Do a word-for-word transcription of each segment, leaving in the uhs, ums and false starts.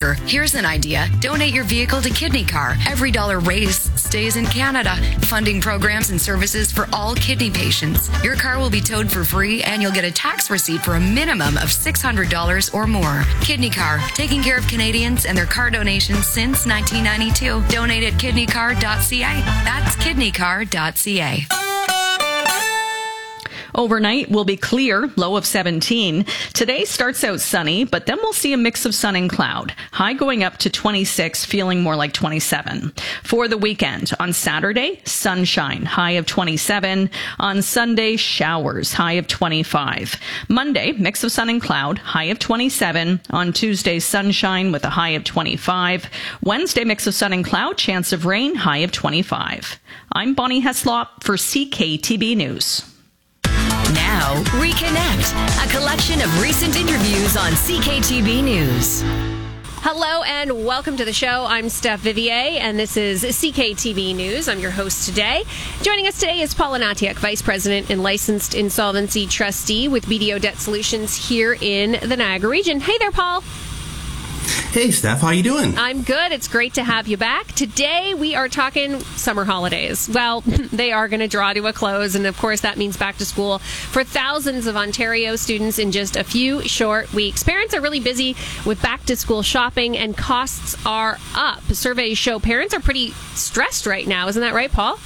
driver, here's an idea. Donate your vehicle to Kidney Car. Every dollar raised stays in Canada, funding programs and services for all kidney patients. Your car will be towed for free and you'll get a tax receipt for a minimum of six hundred dollars or more. Kidney Car, taking care of Canadians and their car donations since nineteen ninety-two. Donate at kidney car dot c a. That's kidney car dot c a. Overnight will be clear, low of seventeen. Today starts out sunny, but then we'll see a mix of sun and cloud. High going up to twenty-six, feeling more like twenty-seven. For the weekend, on Saturday, sunshine, high of twenty-seven. On Sunday, showers, high of twenty-five. Monday, mix of sun and cloud, high of twenty-seven. On Tuesday, sunshine with a high of twenty-five. Wednesday, mix of sun and cloud, chance of rain, high of twenty-five. I'm Bonnie Heslop for C K T B News. Now, Reconnect, a collection of recent interviews on C K T B News. Hello and welcome to the show. I'm Steph Vivier, and this is C K T B News. I'm your host today. Joining us today is Paul Anatiak, Vice President and Licensed Insolvency Trustee with B D O Debt Solutions here in the Niagara region. Hey there, Paul. Hey, Steph, how you doing? I'm good. It's great to have you back. Today, we are talking summer holidays. Well, they are going to draw to a close, and of course, that means back to school for thousands of Ontario students in just a few short weeks. Parents are really busy with back to school shopping, and costs are up. Surveys show parents are pretty stressed right now. Isn't that right, Paul?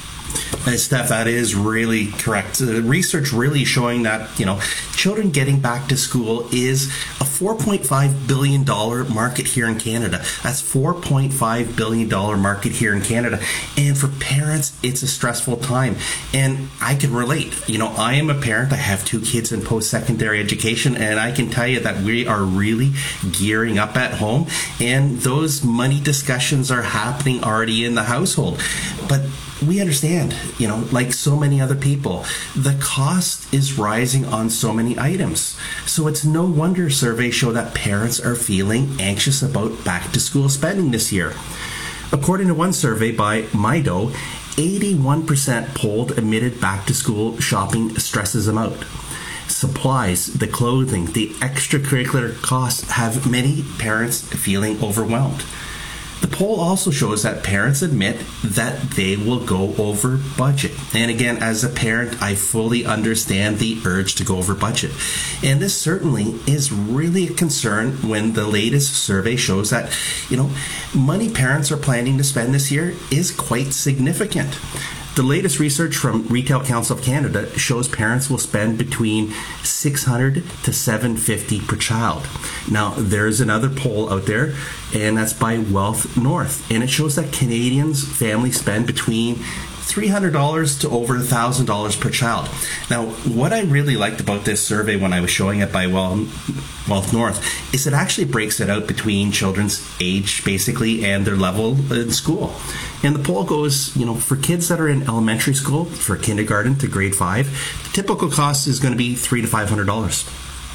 Uh, Steph, that is really correct. Uh, research really showing that, you know, children getting back to school is a four point five billion dollars market here in Canada. That's four point five billion dollars market here in Canada. And for parents, it's a stressful time. And I can relate. You know, I am a parent. I have two kids in post-secondary education, and I can tell you that we are really gearing up at home. And those money discussions are happening already in the household. But we understand, you know, like so many other people, the cost is rising on so many items. So it's no wonder surveys show that parents are feeling anxious about back to school spending this year. According to one survey by Mido, eighty-one percent polled admitted back to school shopping stresses them out. Supplies, the clothing, the extracurricular costs have many parents feeling overwhelmed. The poll also shows that parents admit that they will go over budget. And again, as a parent, I fully understand the urge to go over budget. And this certainly is really a concern when the latest survey shows that, you know, money parents are planning to spend this year is quite significant. The latest research from Retail Council of Canada shows parents will spend between six hundred to seven hundred fifty per child. Now, there's another poll out there, and that's by Wealth North, and it shows that Canadians' families spend between three hundred dollars to over one thousand dollars per child. Now, what I really liked about this survey when I was showing it by Wealth North is it actually breaks it out between children's age, basically, and their level in school. And the poll goes, you know, for kids that are in elementary school, for kindergarten to grade five, the typical cost is going to be three to five hundred dollars.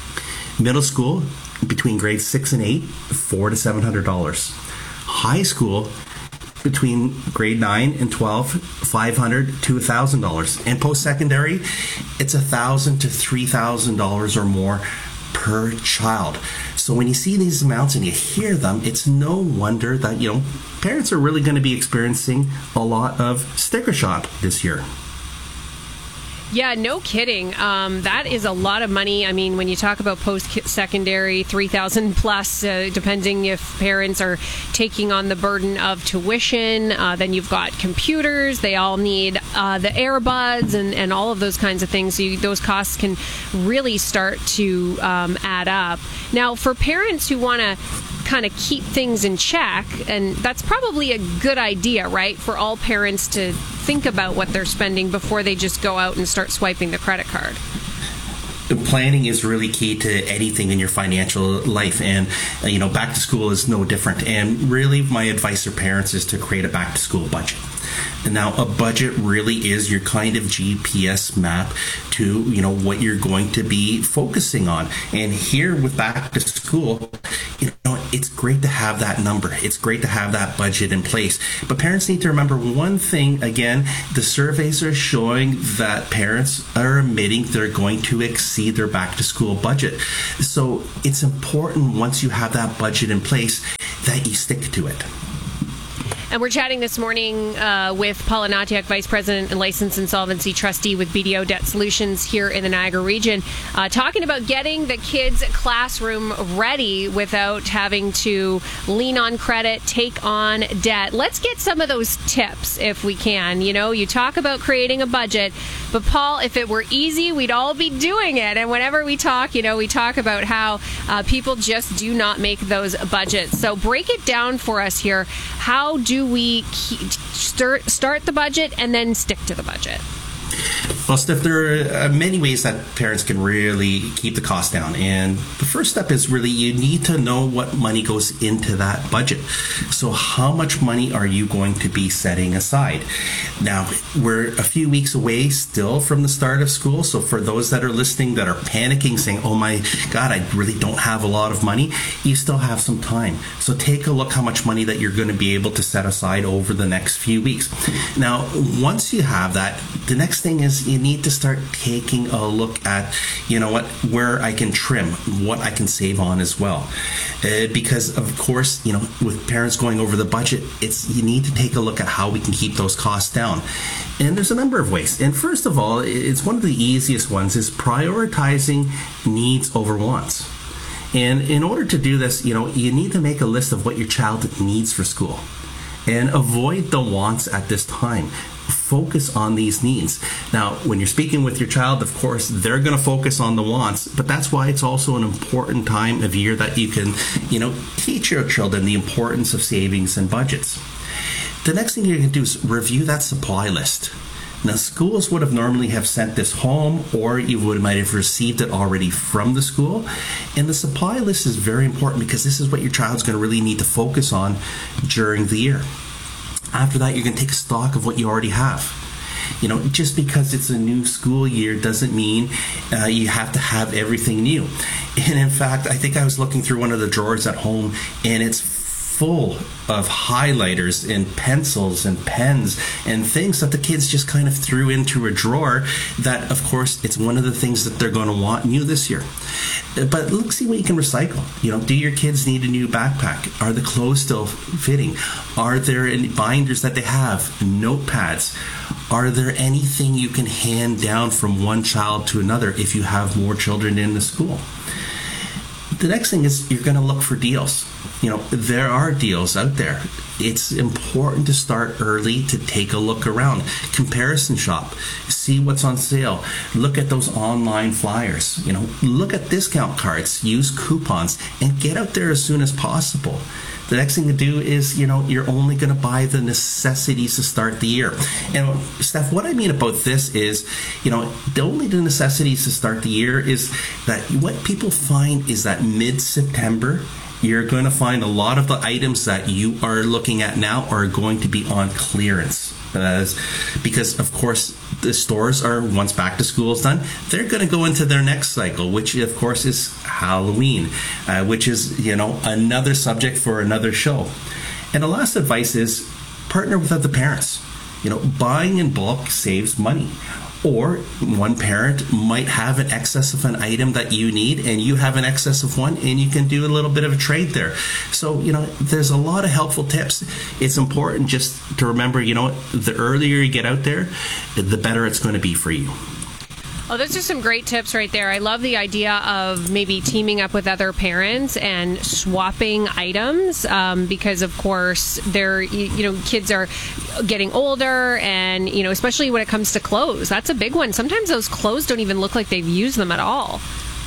Middle school, between grades six and eight, four to seven hundred dollars. High school, between grade nine and twelve, five hundred to one thousand dollars. And post-secondary, it's one thousand to three thousand dollars or more per child. So when you see these amounts and you hear them, it's no wonder that, you know, parents are really going to be experiencing a lot of sticker shock this year. Yeah, no kidding. Um, that is a lot of money. I mean, when you talk about post-secondary, three thousand plus, uh, depending if parents are taking on the burden of tuition, uh, then you've got computers. They all need uh, the earbuds and, and all of those kinds of things. So you, those costs can really start to um, add up. Now, for parents who want to kind of keep things in check, and that's probably a good idea, right, for all parents to think about what they're spending before they just go out and start swiping the credit card. Planning is really key to anything in your financial life, and uh, you know, back to school is no different. And really, my advice to parents is to create a back to school budget. And now, a budget really is your kind of G P S map to, you know, what you're going to be focusing on. And here with back to school, you know, it's great to have that number. It's great to have that budget in place. But parents need to remember one thing. Again, the surveys are showing that parents are admitting they're going to exceed their back to school budget. So it's important once you have that budget in place that you stick to it. And we're chatting this morning uh, with Paula Natiak, Vice President and Licensed Insolvency Trustee with B D O Debt Solutions here in the Niagara region, uh, talking about getting the kids' classroom ready without having to lean on credit, take on debt. Let's get some of those tips if we can. You know, you talk about creating a budget, but Paul, if it were easy, we'd all be doing it. And whenever we talk, you know, we talk about how uh, people just do not make those budgets. So break it down for us here. How do we keep, start, start the budget and then stick to the budget? Well, Steph, there are many ways that parents can really keep the cost down. And the first step is really you need to know what money goes into that budget. So how much money are you going to be setting aside? Now, we're a few weeks away still from the start of school. So for those that are listening that are panicking, saying, oh my God, I really don't have a lot of money, you still have some time. So take a look how much money that you're going to be able to set aside over the next few weeks. Now, once you have that, the next thing is you need to start taking a look at, you know what, where I can trim, what I can save on as well. Uh, because of course, you know, with parents going over the budget, it's you need to take a look at how we can keep those costs down. And there's a number of ways. And first of all, it's one of the easiest ones is prioritizing needs over wants. And in order to do this, you know, you need to make a list of what your child needs for school and avoid the wants at this time. Focus on these needs. Now, when you're speaking with your child, of course, they're going to focus on the wants, but that's why it's also an important time of year that you can, you know, teach your children the importance of savings and budgets. The next thing you can do is review that supply list. Now, schools would have normally have sent this home, or you would might have received it already from the school. And the supply list is very important because this is what your child's going to really need to focus on during the year. After that, you're going to take stock of what you already have. You know, just because it's a new school year doesn't mean uh, you have to have everything new. And in fact, I think I was looking through one of the drawers at home, and it's full of highlighters and pencils and pens and things that the kids just kind of threw into a drawer that, of course, it's one of the things that they're going to want new this year. But look, see what you can recycle. You know, do your kids need a new backpack? Are the clothes still fitting? Are there any binders that they have? Notepads? Are there anything you can hand down from one child to another if you have more children in the school? The next thing is you're going to look for deals. You know, there are deals out there. It's important to start early to take a look around. Comparison shop. See what's on sale. Look at those online flyers. You know, look at discount cards. Use coupons and get out there as soon as possible. The next thing to do is, you know, you're only going to buy the necessities to start the year. And Steph, what I mean about this is, you know, the only the necessities to start the year is that what people find is that mid-September, you're going to find a lot of the items that you are looking at now are going to be on clearance. Uh, because, of course, the stores are, once back to school is done, they're going to go into their next cycle, which, of course, is Halloween, uh, which is, you know, another subject for another show. And the last advice is partner with other parents. You know, buying in bulk saves money. Or one parent might have an excess of an item that you need and you have an excess of one, and you can do a little bit of a trade there. So, you know, there's a lot of helpful tips. It's important just to remember, you know, the earlier you get out there, the better it's going to be for you. Oh, those are some great tips right there. I love the idea of maybe teaming up with other parents and swapping items um, because, of course, they're, you know, kids are getting older and, you know, especially when it comes to clothes. That's a big one. Sometimes those clothes don't even look like they've used them at all.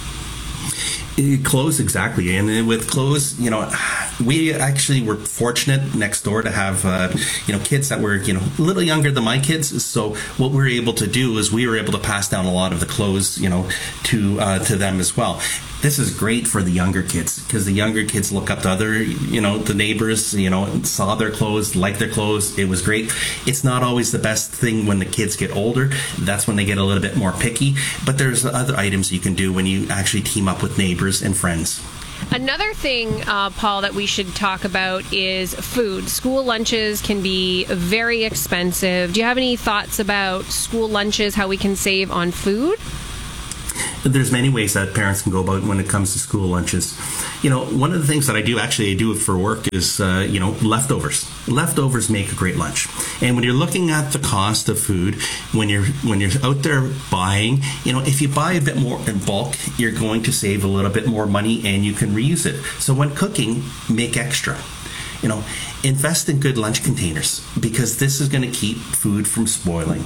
Clothes, exactly. And with clothes, you know, we actually were fortunate next door to have, uh, you know, kids that were, you know, a little younger than my kids. So what we were able to do is we were able to pass down a lot of the clothes, you know, to uh, to them as well. This is great for the younger kids because the younger kids look up to other, you know, the neighbors, you know, saw their clothes, liked their clothes. It was great. It's not always the best thing when the kids get older. That's when they get a little bit more picky. But there's other items you can do when you actually team up with neighbors and friends. Another thing, uh, Paul, that we should talk about is food. School lunches can be very expensive. Do you have any thoughts about school lunches, how we can save on food? There's many ways that parents can go about when it comes to school lunches. You know, one of the things that I do, actually I do it for work, is, uh, you know, leftovers. Leftovers make a great lunch. And when you're looking at the cost of food, when you're when you're out there buying, you know, if you buy a bit more in bulk, you're going to save a little bit more money and you can reuse it. So when cooking, make extra. You know, invest in good lunch containers, because this is going to keep food from spoiling.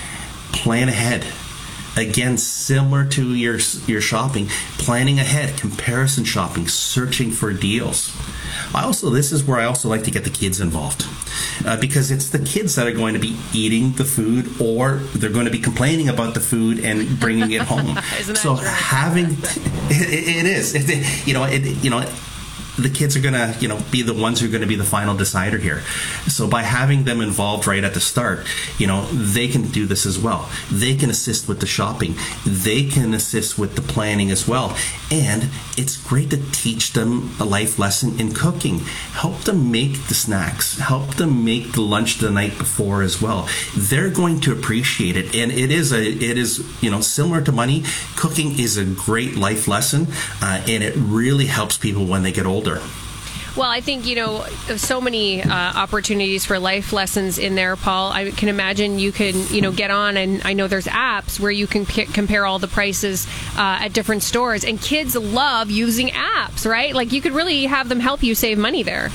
Plan ahead. Again, similar to your your shopping, planning ahead, comparison shopping, searching for deals. I also, this is where I also like to get the kids involved, uh, because it's the kids that are going to be eating the food, or they're going to be complaining about the food and bringing it home. So having it, it is, it, you know, it, you know. The kids are going to, you know, be the ones who are going to be the final decider here. So by having them involved right at the start, you know, they can do this as well. They can assist with the shopping. They can assist with the planning as well. And it's great to teach them a life lesson in cooking. Help them make the snacks. Help them make the lunch the night before as well. They're going to appreciate it. And it is, a, it is, you know, similar to money. Cooking is a great life lesson, uh, and it really helps people when they get older. Well, I think, you know, so many uh, opportunities for life lessons in there, Paul. I can imagine you can, you know, get on, and I know there's apps where you can p- compare all the prices uh, at different stores, and kids love using apps, right? Like, you could really have them help you save money there.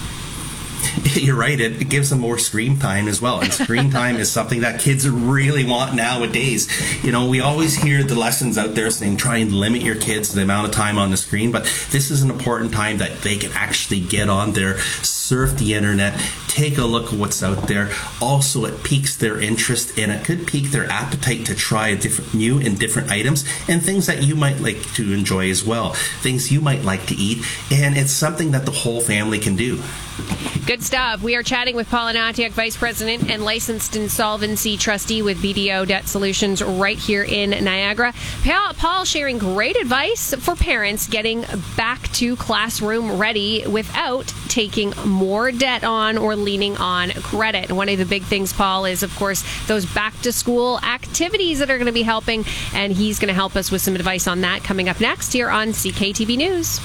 You're right. It gives them more screen time as well. And screen time is something that kids really want nowadays. You know, we always hear the lessons out there saying try and limit your kids to the amount of time on the screen. But this is an important time that they can actually get on there, surf the internet, take a look at what's out there. Also, it piques their interest, and it could pique their appetite to try different new and different items and things that you might like to enjoy as well, things you might like to eat. And it's something that the whole family can do. Good stuff. We are chatting with Paul Ignatiuk, Vice President and Licensed Insolvency Trustee with B D O Debt Solutions right here in Niagara. Paul sharing great advice for parents getting back to classroom ready without taking more debt on or leaning on credit. And one of the big things, Paul, is, of course, those back-to-school activities that are going to be helping, and he's going to help us with some advice on that coming up next here on C K T V News.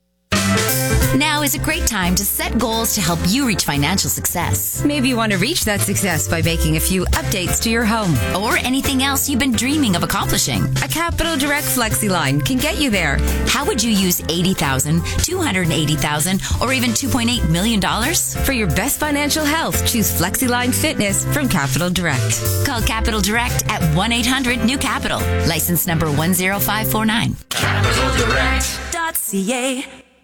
Now is a great time to set goals to help you reach financial success. Maybe you want to reach that success by making a few updates to your home. Or anything else you've been dreaming of accomplishing. A Capital Direct Flexi line can get you there. How would you use eighty thousand dollars, two hundred eighty thousand dollars, or even two point eight million dollars? For your best financial health, choose FlexiLine Fitness from Capital Direct. Call Capital Direct at one eight hundred new capital. License number one zero five four nine. capital direct dot c a.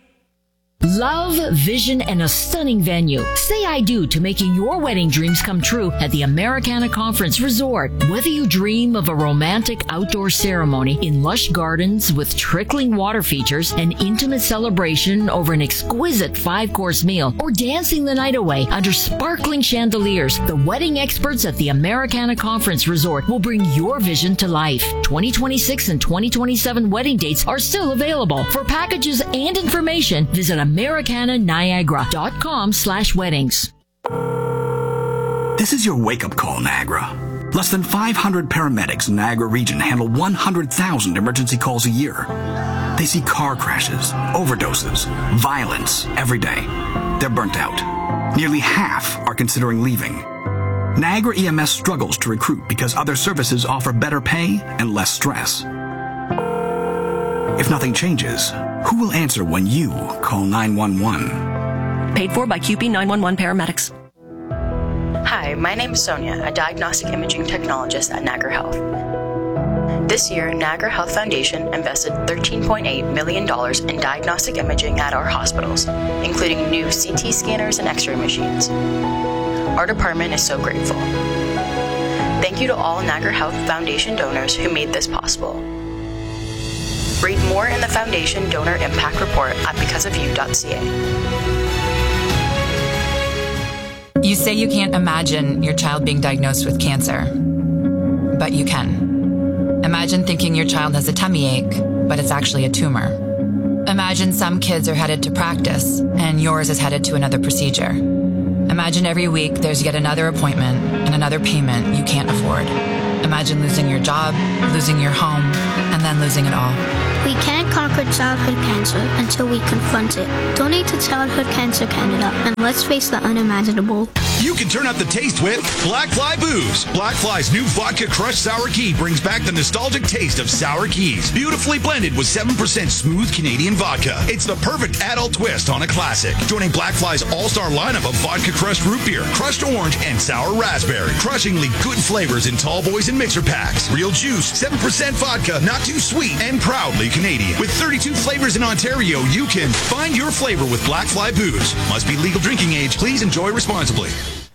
Love, vision, and a stunning venue. Say I do to making your wedding dreams come true at the Americana Conference Resort. Whether you dream of a romantic outdoor ceremony in lush gardens with trickling water features, an intimate celebration over an exquisite five-course meal, or dancing the night away under sparkling chandeliers, the wedding experts at the Americana Conference Resort will bring your vision to life. twenty twenty-six and twenty twenty-seven wedding dates are still available. For packages and information, visit Americana Niagara dot com slash weddings. This is your wake-up call, Niagara. Less than five hundred paramedics in Niagara region handle one hundred thousand emergency calls a year. They see car crashes, overdoses, violence every day. They're burnt out. Nearly half are considering leaving. Niagara E M S struggles to recruit because other services offer better pay and less stress. If nothing changes, who will answer when you call nine one one? Paid for by Q P nine one one paramedics. Hi, my name is Sonia, a diagnostic imaging technologist at Niagara Health. This year, Niagara Health Foundation invested thirteen point eight million dollars in diagnostic imaging at our hospitals, including new C T scanners and X-ray machines. Our department is so grateful. Thank you to all Niagara Health Foundation donors who made this possible. Read more in the Foundation Donor Impact Report at because of you dot c a. You say you can't imagine your child being diagnosed with cancer, but you can. Imagine thinking your child has a tummy ache, but it's actually a tumor. Imagine some kids are headed to practice, and yours is headed to another procedure. Imagine every week there's yet another appointment and another payment you can't afford. Imagine losing your job, losing your home, and then losing it all. We can't conquer childhood cancer until we confront it. Donate to Childhood Cancer Canada, and let's face the unimaginable. You can turn up the taste with Black Fly Booze. Black Fly's new vodka crushed sour key brings back the nostalgic taste of sour keys, beautifully blended with seven percent smooth Canadian vodka. It's the perfect adult twist on a classic. Joining Black Fly's all-star lineup of vodka crushed root beer, crushed orange, and sour raspberry. Crushingly good flavors in tall boys and mixer packs. Real juice, seven percent vodka, not too sweet, and proudly Canadian. With thirty-two flavors in Ontario, you can find your flavor with Black Fly Booze. Must be legal drinking age. Please enjoy responsibly.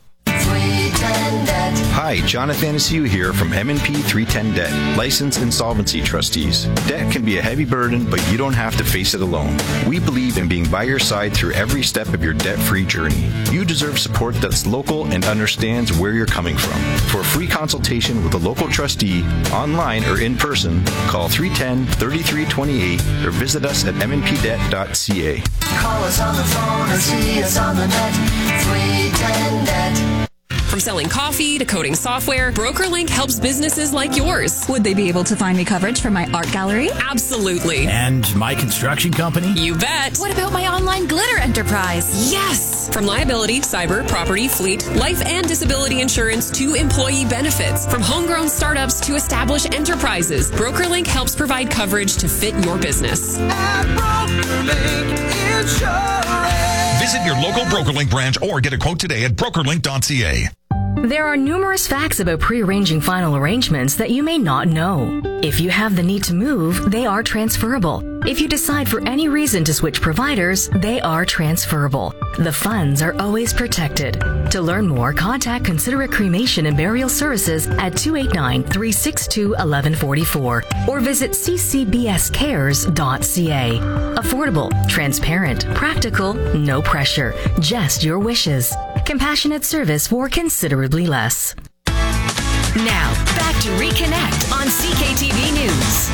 Hi, Jonathan Anaciu here from M and P three ten Debt, licensed insolvency trustees. Debt can be a heavy burden, but you don't have to face it alone. We believe in being by your side through every step of your debt-free journey. You deserve support that's local and understands where you're coming from. For a free consultation with a local trustee, online or in person, call three one zero, three three two eight or visit us at m n p debt dot c a. Call us on the phone or see us on the net. three ten debt. From selling coffee to coding software, BrokerLink helps businesses like yours. Would they be able to find me coverage for my art gallery? Absolutely. And my construction company? You bet. What about my online glitter enterprise? Yes! From liability, cyber, property, fleet, life and disability insurance to employee benefits. From homegrown startups to established enterprises, BrokerLink helps provide coverage to fit your business. At BrokerLink Insurance. Visit your local BrokerLink branch or get a quote today at broker link dot c a. There are numerous facts about pre-arranging final arrangements that you may not know. If you have the need to move, they are transferable. If you decide for any reason to switch providers, they are transferable. The funds are always protected. To learn more, contact Considerate Cremation and Burial Services at two eight nine, three six two, one one four four or visit c c b s cares dot c a. Affordable, transparent, practical, no pressure, just your wishes. Compassionate service for considerably less. Now, back to Reconnect on C K T V News.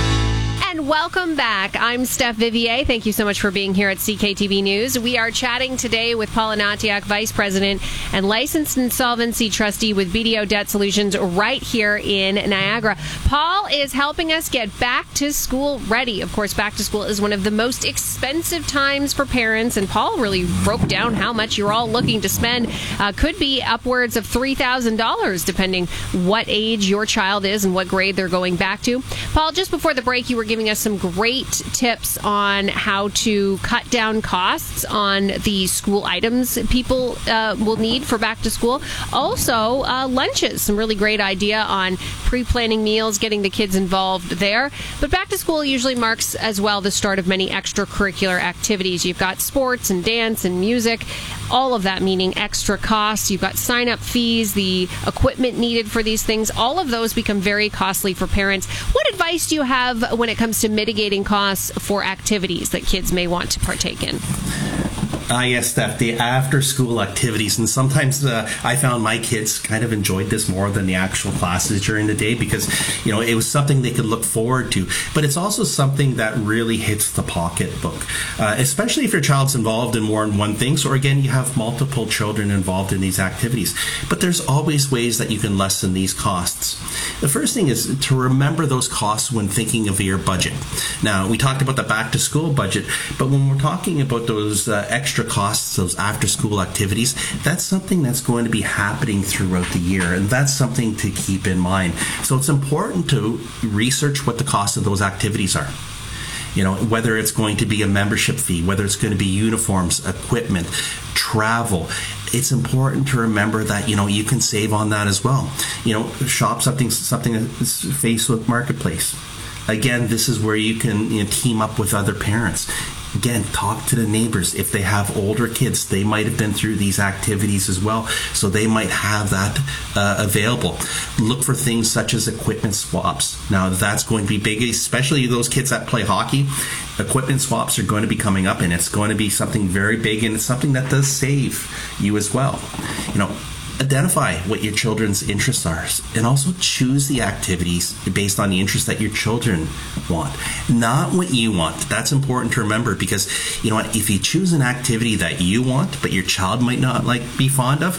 And welcome back. I'm Steph Vivier. Thank you so much for being here at C K T V News. We are chatting today with Paula Natiak, Vice President and Licensed Insolvency Trustee with B D O Debt Solutions right here in Niagara. Paul is helping us get back to school ready. Of course, back to school is one of the most expensive times for parents, and Paul really broke down how much you're all looking to spend. Uh, could be upwards of three thousand dollars depending what age your child is and what grade they're going back to. Paul, just before the break, you were giving us some great tips on how to cut down costs on the school items people uh, will need for back to school. Also, uh, lunches, some really great idea on pre-planning meals, getting the kids involved there. But back to school usually marks as well the start of many extracurricular activities. You've got sports and dance and music, all of that meaning extra costs. You've got sign-up fees, the equipment needed for these things. All of those become very costly for parents. What advice do you have when it comes to mitigating costs for activities that kids may want to partake in? Ah, uh, yes, Steph, the after-school activities. And sometimes uh, I found my kids kind of enjoyed this more than the actual classes during the day because, you know, it was something they could look forward to. But it's also something that really hits the pocketbook, uh, especially if your child's involved in more than one thing. So, again, you have multiple children involved in these activities. But there's always ways that you can lessen these costs. The first thing is to remember those costs when thinking of your budget. Now, we talked about the back-to-school budget, but when we're talking about those uh, extra costs, those after-school activities, that's something that's going to be happening throughout the year, and that's something to keep in mind. So it's important to research what the cost of those activities are. You know, whether it's going to be a membership fee, whether it's going to be uniforms, equipment, travel. It's important to remember that, you know, you can save on that as well. You know, shop something, something at Facebook Marketplace. Again, this is where you can, you know, team up with other parents. Again, talk to the neighbors. If they have older kids, they might have been through these activities as well, so they might have that uh, available. Look for things such as equipment swaps. Now, that's going to be big, especially those kids that play hockey. Equipment swaps are going to be coming up, and it's going to be something very big, and it's something that does save you as well. You know, identify what your children's interests are, and also choose the activities based on the interests that your children want, not what you want. That's important to remember, because you know what, if you choose an activity that you want but your child might not like be fond of,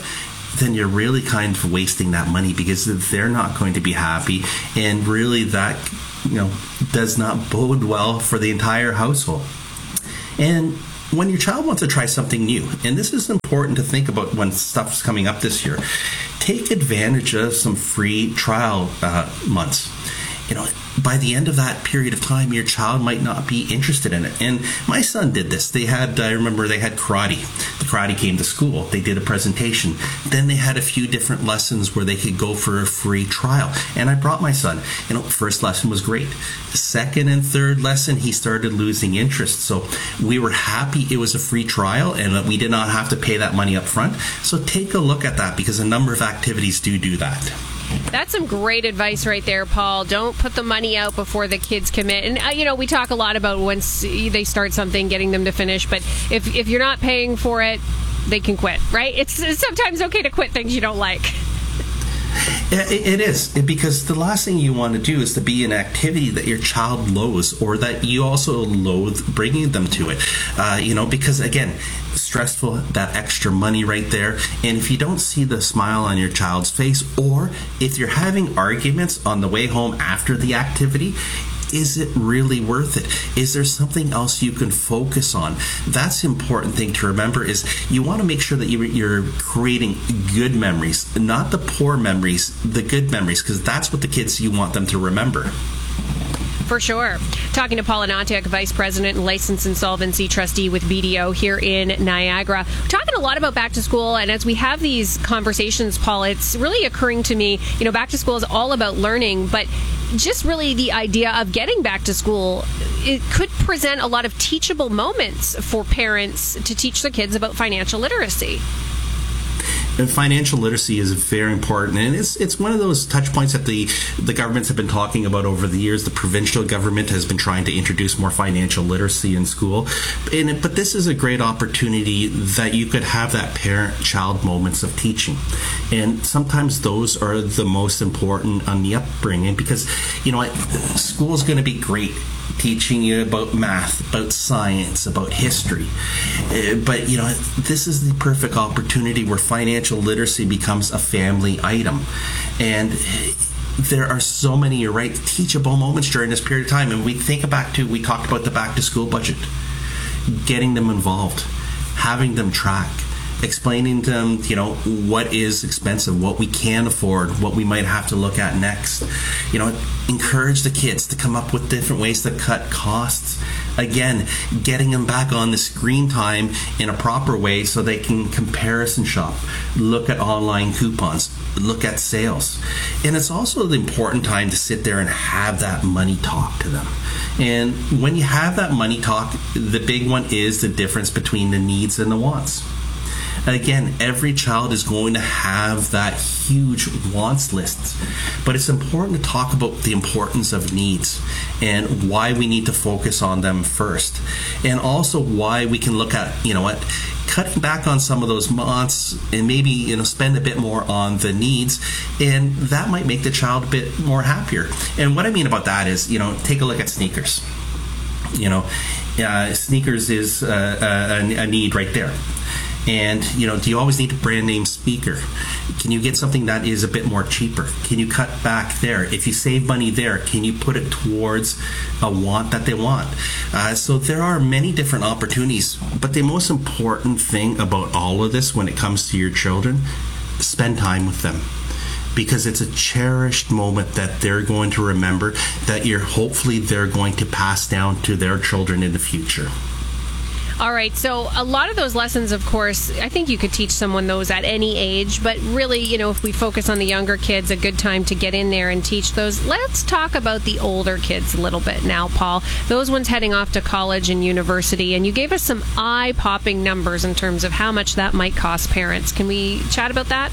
then you're really kind of wasting that money because they're not going to be happy, and really that, you know, does not bode well for the entire household. And when your child wants to try something new, and this is important to think about when stuff's coming up this year, take advantage of some free trial uh, months. You know, by the end of that period of time, your child might not be interested in it. And my son did this. They had, I remember they had karate. The karate came to school. They did a presentation. Then they had a few different lessons where they could go for a free trial. And I brought my son. You know, first lesson was great. Second and third lesson, he started losing interest. So we were happy it was a free trial and that we did not have to pay that money up front. So take a look at that, because a number of activities do do that. That's some great advice right there, Paul. Don't put the money out before the kids commit. And, uh, you know, we talk a lot about once they start something, getting them to finish. But if, if you're not paying for it, they can quit, right? It's, it's sometimes okay to quit things you don't like. It is, because the last thing you want to do is to be an activity that your child loathes, or that you also loathe bringing them to it. Uh, you know, because again, stressful, that extra money right there. And if you don't see the smile on your child's face, or if you're having arguments on the way home after the activity, is it really worth it? Is there something else you can focus on? That's the important thing to remember, is you want to make sure that you're creating good memories, not the poor memories, the good memories, because that's what the kids, you want them to remember. For sure. Talking to Paul Anantiuk, Vice President and Licensed Insolvency Trustee with B D O here in Niagara. We're talking a lot about back to school, and as we have these conversations, Paul, it's really occurring to me, you know, back to school is all about learning, but just really the idea of getting back to school, it could present a lot of teachable moments for parents to teach their kids about financial literacy. And financial literacy is very important, and it's it's one of those touch points that the the governments have been talking about over the years. The provincial government has been trying to introduce more financial literacy in school, and but this is a great opportunity that you could have that parent-child moments of teaching, and sometimes those are the most important on the upbringing, because you know what, school is going to be great, teaching you about math, about science, about history. Uh, but, you know, this is the perfect opportunity where financial literacy becomes a family item. And there are so many, you're right, teachable moments during this period of time. And we think back to, we talked about the back to school budget, getting them involved, having them track, explaining to them, you know, what is expensive, what we can afford, what we might have to look at next. You know, encourage the kids to come up with different ways to cut costs. Again, getting them back on the screen time in a proper way so they can comparison shop, look at online coupons, look at sales. And it's also the important time to sit there and have that money talk to them. And when you have that money talk, the big one is the difference between the needs and the wants. Again, every child is going to have that huge wants list, but it's important to talk about the importance of needs and why we need to focus on them first, and also why we can look at, you know what, cutting back on some of those wants and maybe, you know, spend a bit more on the needs, and that might make the child a bit more happier. And what I mean about that is, you know, take a look at sneakers. You know, uh, sneakers is uh, a, a need right there. And, you know, do you always need a brand name speaker? Can you get something that is a bit more cheaper? Can you cut back there? If you save money there, can you put it towards a want that they want? Uh, so there are many different opportunities. But the most important thing about all of this when it comes to your children, spend time with them. Because it's a cherished moment that they're going to remember, that you're hopefully they're going to pass down to their children in the future. All right, so a lot of those lessons, of course, I think you could teach someone those at any age, but really, you know, if we focus on the younger kids, a good time to get in there and teach those. Let's talk about the older kids a little bit now, Paul. Those ones heading off to college and university, and you gave us some eye-popping numbers in terms of how much that might cost parents. Can we chat about that?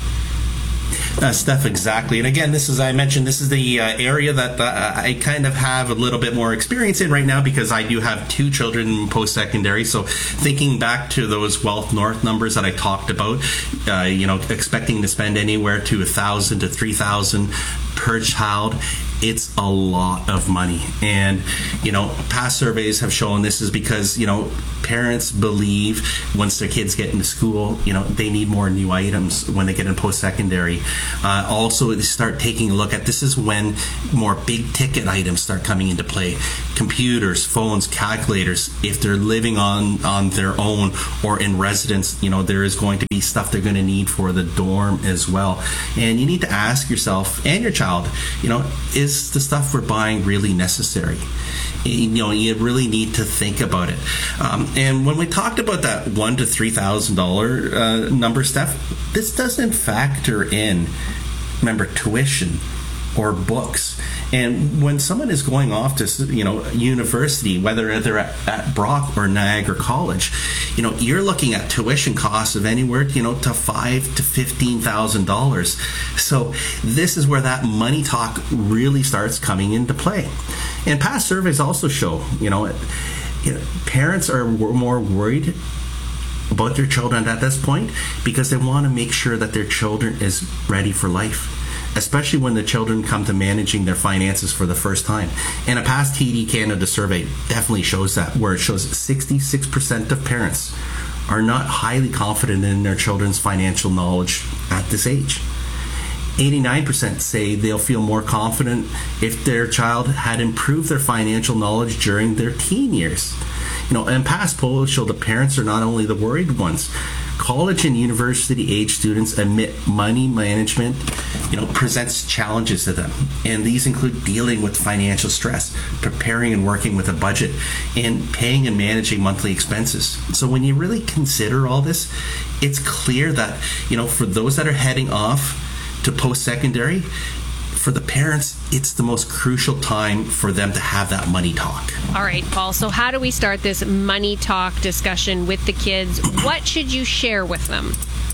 Uh, Steph, exactly. And again, this is, I mentioned, this is the uh, area that uh, I kind of have a little bit more experience in right now, because I do have two children in post-secondary. So thinking back to those Wealth North numbers that I talked about, uh, you know, expecting to spend anywhere to one thousand to three thousand per child, it's a lot of money. And, you know, past surveys have shown this is because, you know, parents believe once their kids get into school, you know, they need more new items when they get in post-secondary. Uh, also, they start taking a look at, this is when more big ticket items start coming into play. Computers, phones, calculators. If they're living on, on their own or in residence, you know, there is going to be stuff they're going to need for the dorm as well. And you need to ask yourself and your child, you know, is the stuff we're buying really necessary? You know, you really need to think about it. Um, and when we talked about that one to three thousand dollar uh, number, Steph, this doesn't factor in, remember, tuition or books. And when someone is going off to, you know, university, whether they're at, at Brock or Niagara College, you know, you're looking at tuition costs of anywhere, you know, to five to fifteen thousand dollars. So this is where that money talk really starts coming into play. And past surveys also show, you know, you know parents are more worried about their children at this point because they want to make sure that their children is ready for life, especially when the children come to managing their finances for the first time. And a past T D Canada survey definitely shows that, where it shows sixty-six percent of parents are not highly confident in their children's financial knowledge at this age. eighty-nine percent say they'll feel more confident if their child had improved their financial knowledge during their teen years. You know, and past polls show the parents are not only the worried ones. College and university age students admit money management, you know, presents challenges to them. And these include dealing with financial stress, preparing and working with a budget, and paying and managing monthly expenses. So when you really consider all this, it's clear that, you know, for those that are heading off to post-secondary, for the parents, it's the most crucial time for them to have that money talk. All right, Paul. So how do we start this money talk discussion with the kids? What should you share with them?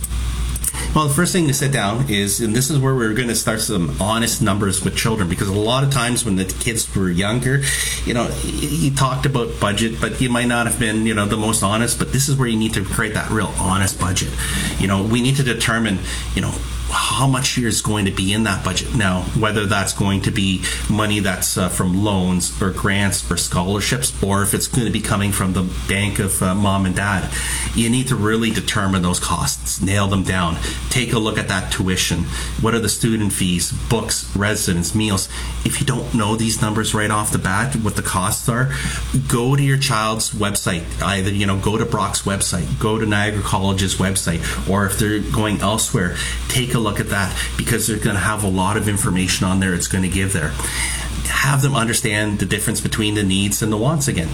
Well, the first thing to sit down is, and this is where we're going to start some honest numbers with children, because a lot of times when the kids were younger, you know, you talked about budget, but you might not have been, you know, the most honest, but this is where you need to create that real honest budget. You know, we need to determine, you know, how much is going to be in that budget. Now, whether that's going to be money that's uh, from loans or grants or scholarships, or if it's going to be coming from the bank of uh, mom and dad, you need to really determine those costs, nail them down. Take a look at that tuition. What are the student fees, books, residence, meals? If you don't know these numbers right off the bat, what the costs are, go to your child's website. Either, you know, go to Brock's website, go to Niagara College's website, or if they're going elsewhere, take a look at that, because they're going to have a lot of information on there it's going to give there. Have them understand the difference between the needs and the wants again.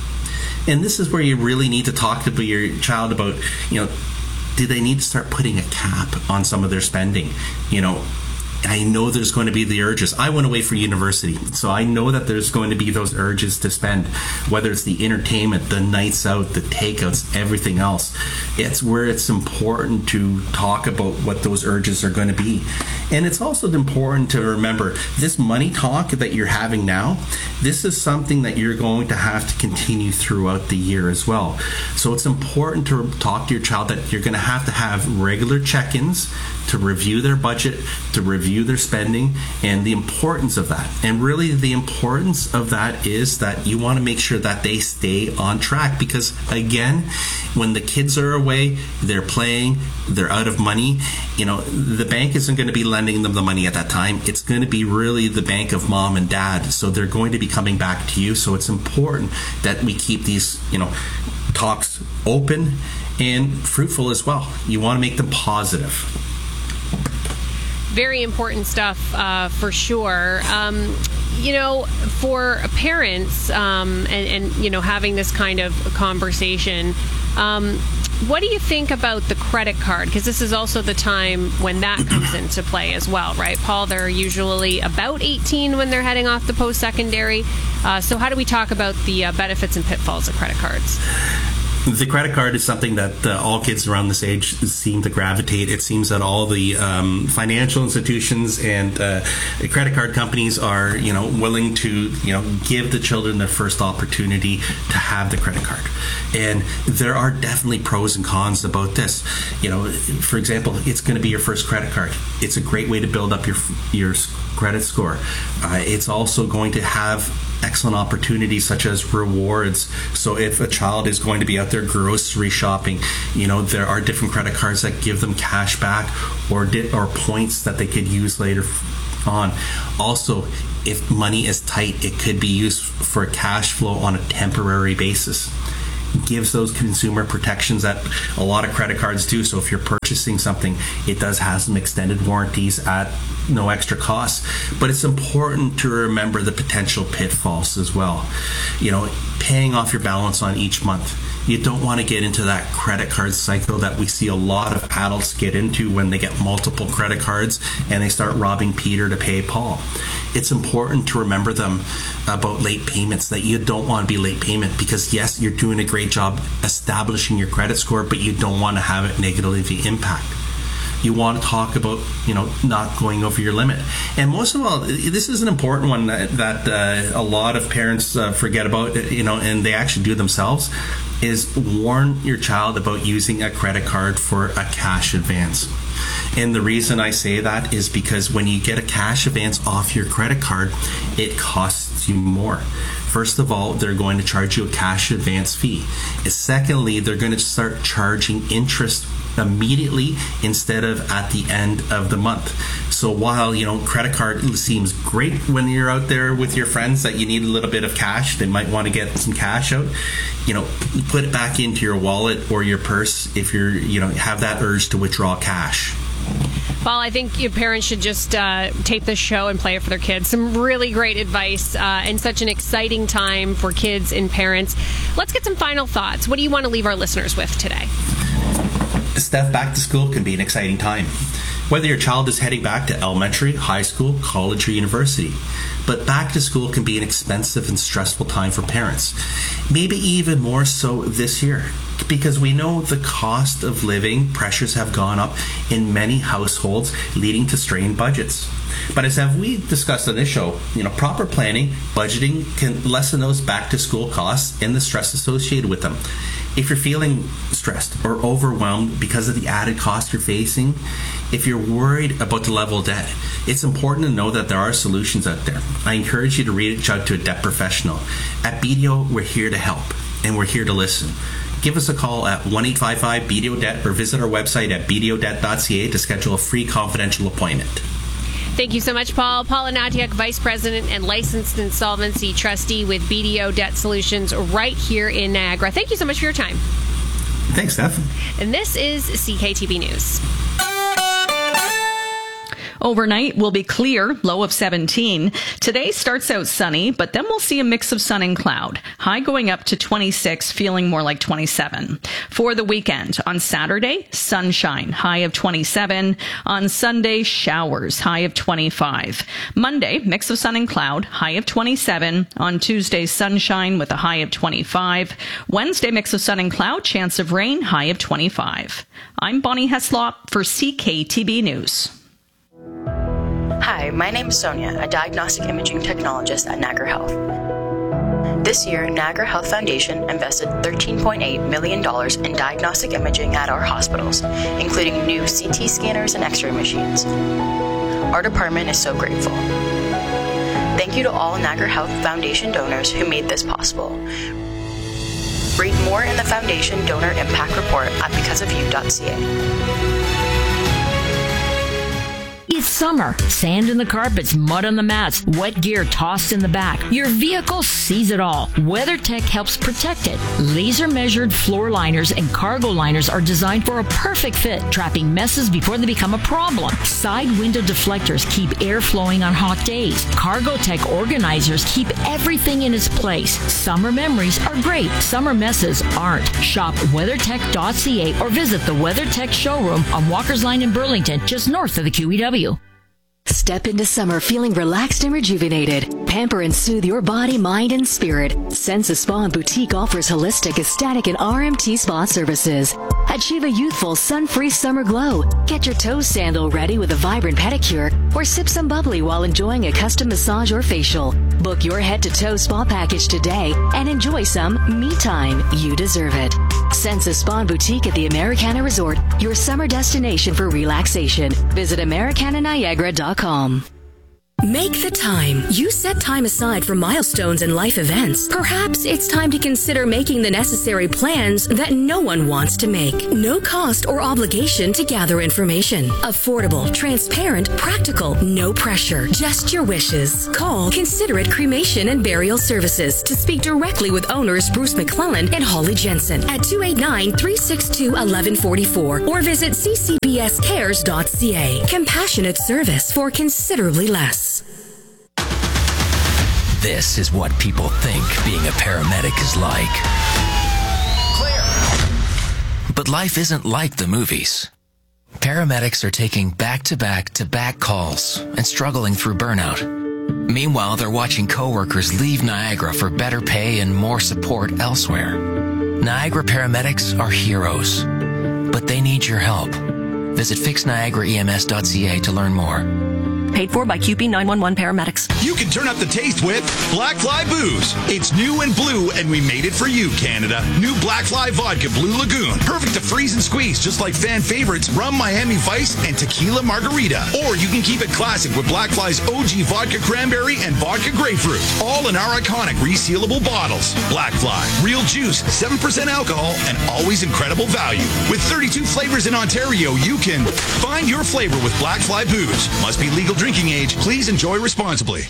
And this is where you really need to talk to your child about, you know, do they need to start putting a cap on some of their spending? You know, I know there's going to be the urges. I went away for university, so I know that there's going to be those urges to spend, whether it's the entertainment, the nights out, the takeouts, everything else. It's where it's important to talk about what those urges are going to be. And it's also important to remember, this money talk that you're having now, this is something that you're going to have to continue throughout the year as well. So it's important to talk to your child that you're going to have to have regular check-ins to review their budget, to review their spending, and the importance of that. And really the importance of that is that you want to make sure that they stay on track, because again, when the kids are away, they're playing, they're out of money, you know, the bank isn't going to be lending them the money at that time. It's going to be really the bank of mom and dad. So they're going to be coming back to you. So it's important that we keep these, you know, talks open and fruitful as well. You want to make them positive. Very important stuff, uh, for sure. Um, you know, for parents, um, and, and, you know, having this kind of conversation, um, what do you think about the credit card? Because this is also the time when that comes into play as well, right? Paul, they're usually about eighteen when they're heading off to post-secondary. Uh, so how do we talk about the uh, benefits and pitfalls of credit cards? The credit card is something that uh, all kids around this age seem to gravitate. It seems that all the um, financial institutions and uh, credit card companies are, you know, willing to, you know, give the children their first opportunity to have the credit card. And there are definitely pros and cons about this. You know, for example, it's going to be your first credit card. It's a great way to build up your your credit score. Uh, it's also going to have excellent opportunities such as rewards. So if a child is going to be out there grocery shopping, you know, there are different credit cards that give them cash back or di- or points that they could use later on. Also, if money is tight, it could be used for cash flow on a temporary basis. Gives those consumer protections that a lot of credit cards do. So if you're purchasing something, it does have some extended warranties at no extra cost. But it's important to remember the potential pitfalls as well. You know, paying off your balance on each month. You don't want to get into that credit card cycle that we see a lot of adults get into when they get multiple credit cards and they start robbing Peter to pay Paul. It's important to remember them about late payments, that you don't want to be late payment because, yes, you're doing a great job establishing your credit score, but you don't want to have it negatively impact. You want to talk about, you know, not going over your limit. And most of all, this is an important one that, that uh, a lot of parents uh, forget about, you know, and they actually do themselves, is warn your child about using a credit card for a cash advance. And the reason I say that is because when you get a cash advance off your credit card, it costs you more. First of all, they're going to charge you a cash advance fee. And secondly, they're going to start charging interest immediately instead of at the end of the month. So while, you know, credit card seems great when you're out there with your friends that you need a little bit of cash, they might want to get some cash out, you know, put it back into your wallet or your purse if you're, you know, have that urge to withdraw cash. Well, I think your parents should just uh, tape this show and play it for their kids. Some really great advice uh, and such an exciting time for kids and parents. Let's get some final thoughts. What do you want to leave our listeners with today? Steph, back to school can be an exciting time. Whether your child is heading back to elementary, high school, college, or university. But back to school can be an expensive and stressful time for parents. Maybe even more so this year, because we know the cost of living pressures have gone up in many households, leading to strained budgets. But as have we discussed on this show, you know, proper planning, budgeting can lessen those back to school costs and the stress associated with them. If you're feeling stressed or overwhelmed because of the added cost you're facing, if you're worried about the level of debt, it's important to know that there are solutions out there. I encourage you to reach out to a debt professional. At B D O, we're here to help and we're here to listen. Give us a call at one eight five five B D O debt or visit our website at b d o debt dot c a to schedule a free confidential appointment. Thank you so much, Paul. Paul Anatiuk, Vice President and Licensed Insolvency Trustee with B D O Debt Solutions right here in Niagara. Thank you so much for your time. Thanks, Steph. And this is C K T V News. Overnight will be clear, low of seventeen. Today starts out sunny, but then we'll see a mix of sun and cloud. High going up to twenty-six, feeling more like twenty-seven. For the weekend, on Saturday, sunshine, high of twenty-seven. On Sunday, showers, high of twenty-five. Monday, mix of sun and cloud, high of twenty-seven. On Tuesday, sunshine with a high of twenty-five. Wednesday, mix of sun and cloud, chance of rain, high of twenty-five. I'm Bonnie Heslop for C K T V News. Hi, my name is Sonia, a diagnostic imaging technologist at Niagara Health. This year, Niagara Health Foundation invested thirteen point eight million dollars in diagnostic imaging at our hospitals, including new C T scanners and X-ray machines. Our department is so grateful. Thank you to all Niagara Health Foundation donors who made this possible. Read more in the Foundation Donor Impact Report at because of you dot c a. It's summer. Sand in the carpets, mud on the mats, wet gear tossed in the back. Your vehicle sees it all. WeatherTech helps protect it. Laser-measured floor liners and cargo liners are designed for a perfect fit, trapping messes before they become a problem. Side window deflectors keep air flowing on hot days. Cargotech organizers keep everything in its place. Summer memories are great. Summer messes aren't. Shop weathertech dot c a or visit the WeatherTech showroom on Walker's Line in Burlington, just north of the Q E W. Step into summer feeling relaxed and rejuvenated. Pamper and soothe your body, mind, and spirit. Sensa Spa and Boutique offers holistic, aesthetic, and R M T spa services. Achieve a youthful, sun-free summer glow. Get your toe sandal ready with a vibrant pedicure, or sip some bubbly while enjoying a custom massage or facial. Book your head-to-toe spa package today and enjoy some me time. You deserve it. Sensa Spa and Boutique at the Americana Resort, your summer destination for relaxation. Visit Americana Niagara dot com. Make the time. You set time aside for milestones and life events. Perhaps it's time to consider making the necessary plans that no one wants to make. No cost or obligation to gather information. Affordable, transparent, practical, no pressure. Just your wishes. Call Considerate Cremation and Burial Services to speak directly with owners Bruce McClellan and Holly Jensen at two eight nine, three six two, one one four four or visit c c b s cares dot c a. Compassionate service for considerably less. This is what people think being a paramedic is like. Clear. But life isn't like the movies. Paramedics are taking back-to-back-to-back calls and struggling through burnout. Meanwhile, they're watching coworkers leave Niagara for better pay and more support elsewhere. Niagara paramedics are heroes, but they need your help. Visit fix niagara e m s dot c a to learn more. Paid for by Q P nine one one Paramedics. You can turn up the taste with Black Fly Booze. It's new and blue, and we made it for you, Canada. New Black Fly Vodka Blue Lagoon. Perfect to freeze and squeeze, just like fan favorites Rum Miami Vice and Tequila Margarita. Or you can keep it classic with Black Fly's O G Vodka Cranberry and Vodka Grapefruit. All in our iconic resealable bottles. Black Fly. Real juice, seven percent alcohol, and always incredible value. With thirty-two flavors in Ontario, you can find your flavor with Black Fly Booze. Must be legal drinking age. Please enjoy responsibly.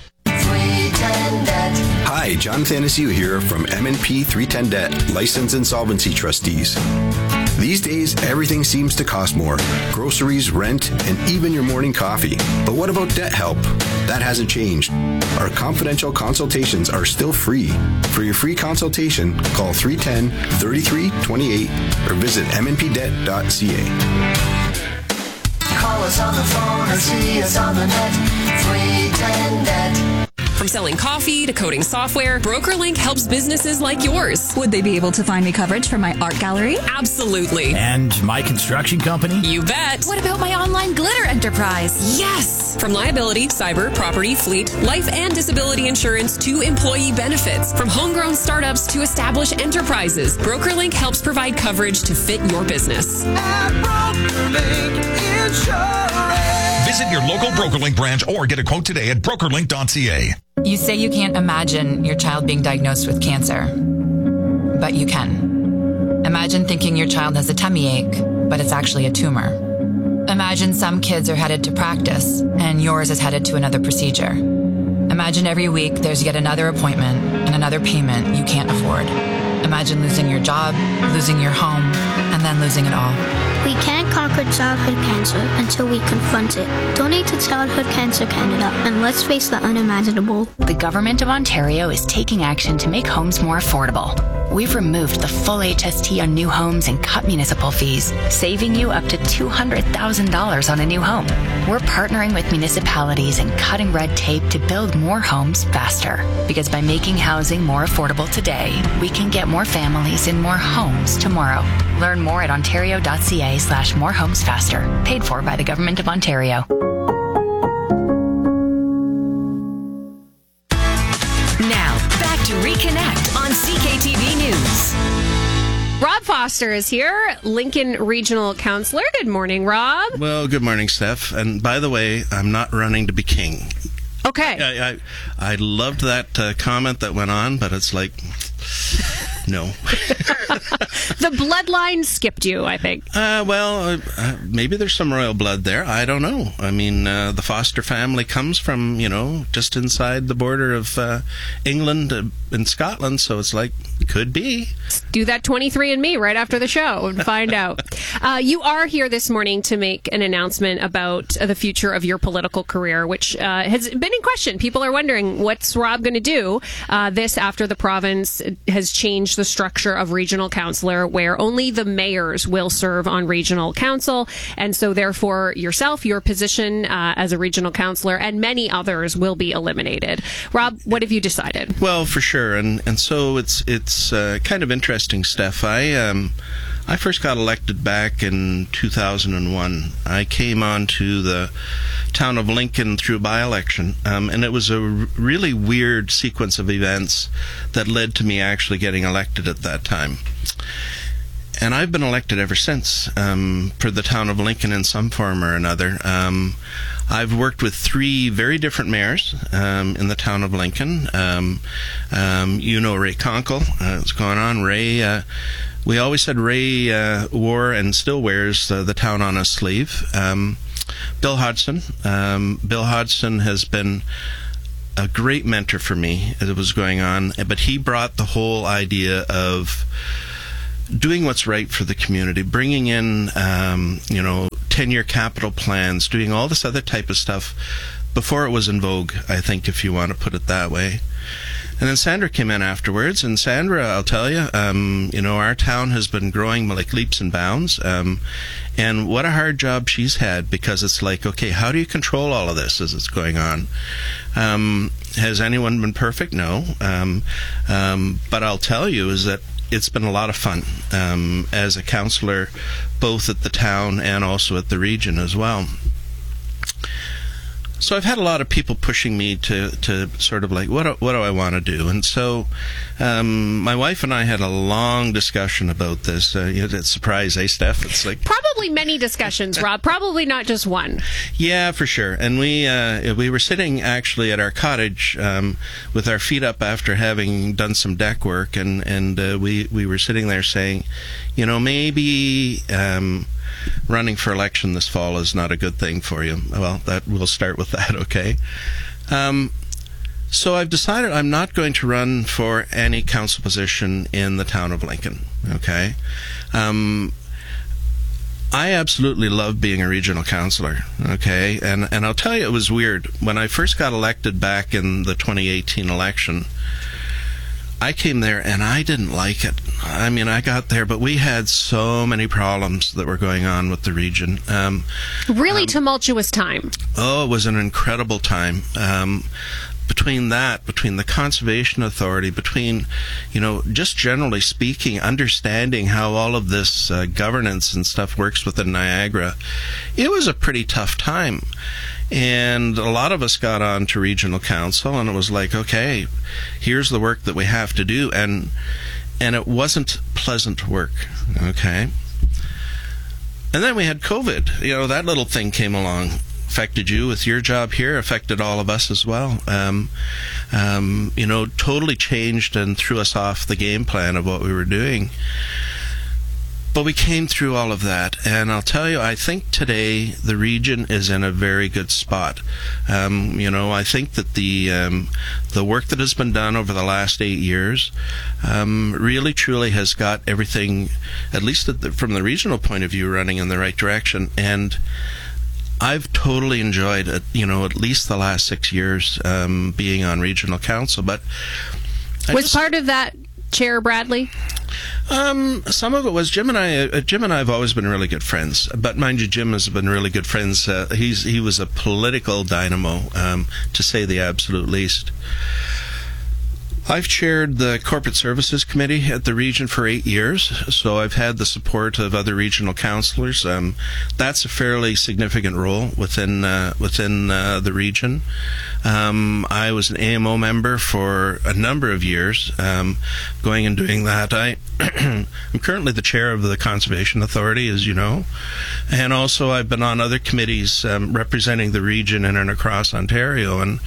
Hi, John Thanasiu here from M and P three ten Debt, License Insolvency Trustees. These days, everything seems to cost more. Groceries, rent, and even your morning coffee. But what about debt help? That hasn't changed. Our confidential consultations are still free. For your free consultation, call three one zero, three three two eight or visit m n p debt dot c a. Call us on the phone or see us on the net. three ten net. From selling coffee to coding software, BrokerLink helps businesses like yours. Would they be able to find me coverage for my art gallery? Absolutely. And my construction company? You bet. What about my online glitter enterprise? Yes. From liability, cyber, property, fleet, life and disability insurance to employee benefits. From homegrown startups to established enterprises, BrokerLink helps provide coverage to fit your business. At BrokerLink Insurance. Visit your local BrokerLink branch or get a quote today at broker link dot c a. You say you can't imagine your child being diagnosed with cancer, but you can. Imagine thinking your child has a tummy ache, but it's actually a tumor. Imagine some kids are headed to practice and yours is headed to another procedure. Imagine every week there's yet another appointment and another payment you can't afford. Imagine losing your job, losing your home, and then losing it all. We can't conquer childhood cancer until we confront it. Donate to Childhood Cancer Canada and let's face the unimaginable. The Government of Ontario is taking action to make homes more affordable. We've removed the full H S T on new homes and cut municipal fees, saving you up to two hundred thousand dollars on a new home. We're partnering with municipalities and cutting red tape to build more homes faster. Because by making housing more affordable today, we can get more families in more homes tomorrow. Learn more at ontario dot c a slash more homes faster. Paid for by the Government of Ontario. Now, back to Reconnect on C K T V News. Rob Foster is here, Lincoln Regional Councillor. Good morning, Rob. Well, good morning, Steph. And by the way, I'm not running to be king. Okay. I I, I loved that uh, comment that went on, but it's like, no. The bloodline skipped you, I think. Uh, well, uh, maybe there's some royal blood there. I don't know. I mean, uh, the Foster family comes from, you know, just inside the border of uh, England and Scotland, so it's like, could be. Do that twenty-three and me right after the show and find out. Uh, you are here this morning to make an announcement about uh, the future of your political career, which uh, has been in question. People are wondering, what's Rob going to do uh, this after the province has changed the structure of regional councillor, where only the mayors will serve on regional council. And so therefore yourself, your position uh, as a regional councillor, and many others will be eliminated. Rob, what have you decided? Well, for sure. And and so it's it's uh, kind of interesting, Steph. I um, I first got elected back in two thousand one. I came on to the town of Lincoln through by-election, um, and it was a r- really weird sequence of events that led to me actually getting elected at that time. And I've been elected ever since um, for the town of Lincoln in some form or another. Um, I've worked with three very different mayors um, in the town of Lincoln. Um, um, you know Ray Conkle. Uh, what's going on, Ray? Uh, we always said Ray uh, wore and still wears uh, the town on his sleeve. Um, Bill Hodgson. Um, Bill Hodgson has been a great mentor for me as it was going on, but he brought the whole idea of doing what's right for the community, bringing in, um, you know, ten-year capital plans, doing all this other type of stuff before it was in vogue, I think, if you want to put it that way. And then Sandra came in afterwards, and Sandra, I'll tell you, um, you know, our town has been growing like leaps and bounds, um, and what a hard job she's had, because it's like, okay, how do you control all of this as it's going on? Um, has anyone been perfect? No. Um, um, but I'll tell you is that it's been a lot of fun um, as a councillor, both at the town and also at the region as well. So I've had a lot of people pushing me to, to sort of like, what do, what do I want to do? And so um, my wife and I had a long discussion about this. Uh, you know, it's a surprise, eh, Steph? It's like probably many discussions, Rob. Probably not just one. Yeah, for sure. And we uh, we were sitting actually at our cottage um, with our feet up after having done some deck work, and and uh, we we were sitting there saying, you know, maybe Um, running for election this fall is not a good thing for you. Well, that we'll start with that, okay? Um, so I've decided I'm not going to run for any council position in the town of Lincoln, okay? Um, I absolutely love being a regional councillor, okay? And, and I'll tell you, it was weird. When I first got elected back in the twenty eighteen election, I came there and I didn't like it. I mean, I got there, but we had so many problems that were going on with the region. Um, really um, tumultuous time. Oh, it was an incredible time. Um, between that, between the Conservation Authority, between, you know, just generally speaking, understanding how all of this uh, governance and stuff works within Niagara, it was a pretty tough time. And a lot of us got on to regional council, and it was like, okay, here's the work that we have to do. And and it wasn't pleasant work, okay? And then we had COVID. You know, that little thing came along. Affected you with your job here, affected all of us as well. Um, um, you know, totally changed and threw us off the game plan of what we were doing. But we came through all of that, and I'll tell you, I think today the region is in a very good spot. Um, you know, I think that the um, the work that has been done over the last eight years um, really, truly has got everything, at least at the, from the regional point of view, running in the right direction. And I've totally enjoyed it, you know, at least the last six years um, being on regional council. But I was just, part of that Chair Bradley? Um, some of it was Jim and I. Uh, Jim and I have always been really good friends. But mind you, Jim has been really good friends. Uh, he's he was a political dynamo, um, to say the absolute least. I've chaired the Corporate Services Committee at the region for eight years, so I've had the support of other regional councillors. Um, that's a fairly significant role within uh, within uh, the region. Um, I was an A M O member for a number of years, um, going and doing that. I, I'm currently the chair of the Conservation Authority, as you know, and also I've been on other committees um, representing the region in and across Ontario, and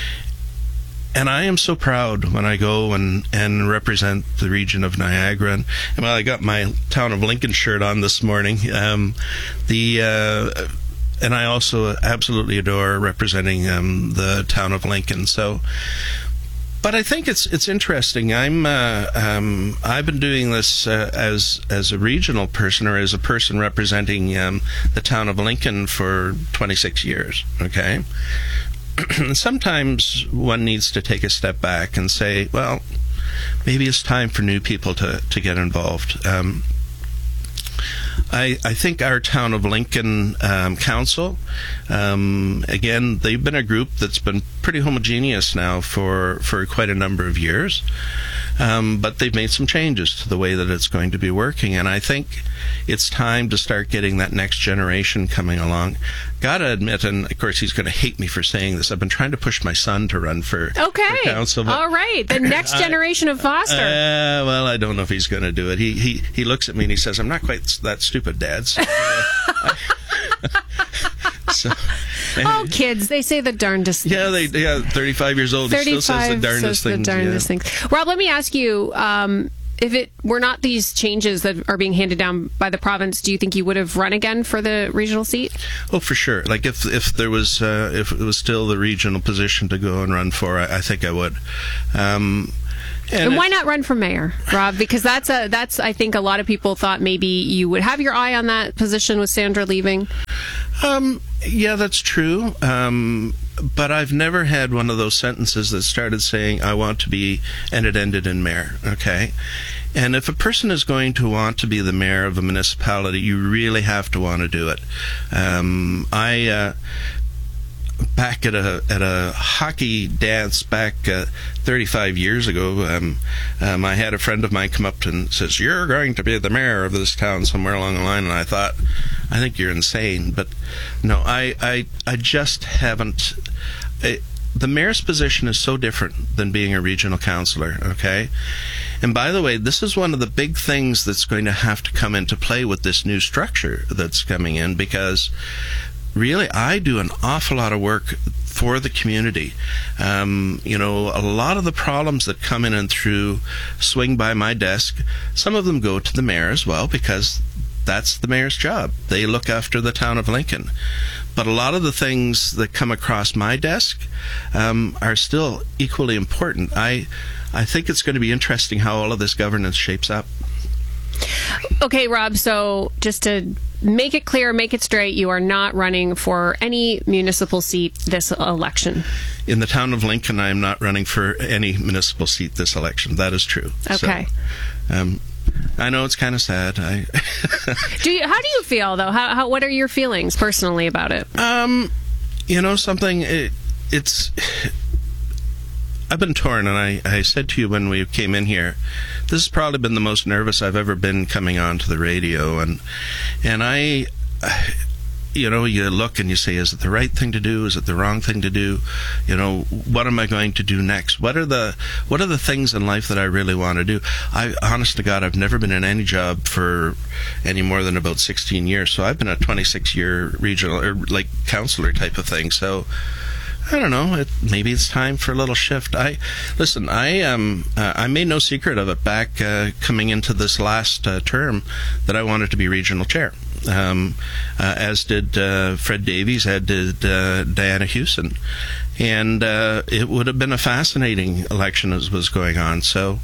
And I am so proud when I go and, and represent the region of Niagara. And, and well, I got my Town of Lincoln shirt on this morning. Um, the uh, and I also absolutely adore representing um, the Town of Lincoln. So, but I think it's it's interesting. I'm uh, um, I've been doing this uh, as as a regional person, or as a person representing um, the Town of Lincoln for twenty-six years. Okay. Sometimes one needs to take a step back and say, well, maybe it's time for new people to, to get involved. Um, I, I think our Town of Lincoln um, Council, um, again, they've been a group that's been pretty homogeneous now for, for quite a number of years. Um, but they've made some changes to the way that it's going to be working, and I think it's time to start getting that next generation coming along. Gotta admit, and of course he's going to hate me for saying this, I've been trying to push my son to run for, okay. for council. All right, the next generation I, of Foster. Uh, well, I don't know if he's going to do it. He, he he looks at me and he says, "I'm not quite that stupid, Dad." So, uh, so, oh, kids, they say the darndest things. Yeah, they yeah, thirty-five years old, he still says the darndest says things. The darndest yeah. things. Rob, let me ask you, um, if it were not these changes that are being handed down by the province, do you think you would have run again for the regional seat? Oh, for sure. Like if if there was uh, if it was still the regional position to go and run for, I, I think I would. Um, And, and why not run for mayor, Rob? Because that's a that's I think a lot of people thought maybe you would have your eye on that position with Sandra leaving. Um, yeah, that's true. Um, but I've never had one of those sentences that started saying I want to be and it ended in mayor. Okay, and if a person is going to want to be the mayor of a municipality, you really have to want to do it. Um, I. Uh, Back at a at a hockey dance back uh, thirty-five years ago, um, um, I had a friend of mine come up and says, "You're going to be the mayor of this town," somewhere along the line, and I thought, I think you're insane. But no, I I, I just haven't. I, the mayor's position is so different than being a regional councillor, okay? And by the way, this is one of the big things that's going to have to come into play with this new structure that's coming in, because really, I do an awful lot of work for the community. Um, you know, a lot of the problems that come in and through swing by my desk, some of them go to the mayor as well, because that's the mayor's job. They look after the town of Lincoln. But a lot of the things that come across my desk um, are still equally important. I, I think it's going to be interesting how all of this governance shapes up. Okay, Rob, so just to make it clear, make it straight, you are not running for any municipal seat this election. In the town of Lincoln, I am not running for any municipal seat this election. That is true. Okay. So, um, I know it's kind of sad. I do you, how do you feel, though? How, how, what are your feelings personally about it? Um, you know, something, it, it's... I've been torn, and I, I said to you when we came in here, this has probably been the most nervous I've ever been coming on to the radio, and and I, you know, you look and you say, is it the right thing to do? Is it the wrong thing to do? You know, what am I going to do next? What are the what are the things in life that I really want to do? I, honest to God, I've never been in any job for any more than about sixteen years, so I've been a twenty-six year regional, or like councillor type of thing, so I don't know. It, maybe it's time for a little shift. I listen. I um. Uh, I made no secret of it back uh, coming into this last uh, term that I wanted to be regional chair. Um, uh, as did uh, Fred Davies, as did uh, Diana Hewson, and uh, it would have been a fascinating election as was going on. So,